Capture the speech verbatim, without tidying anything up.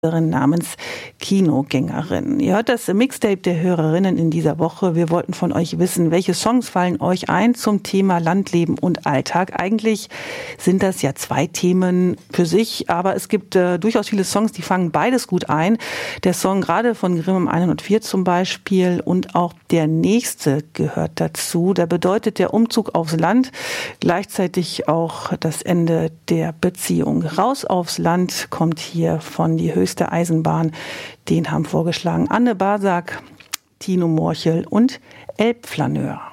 namens Kinogängerin. Ihr hört das Mixtape der Hörerinnen in dieser Woche. Wir wollten von euch wissen, welche Songs fallen euch ein zum Thema Landleben und Alltag. Eigentlich sind das ja zwei Themen für sich, aber es gibt äh, durchaus viele Songs, die fangen beides gut ein. Der Song gerade von Grimm hundertvier zum Beispiel und auch der nächste gehört dazu. Da bedeutet der Umzug aufs Land gleichzeitig auch das Ende der Beziehung. Raus aufs Land kommt hier von Die höchste Eisenbahn. Den haben vorgeschlagen Anne Basak, Tino Morchel und Elbflaneur.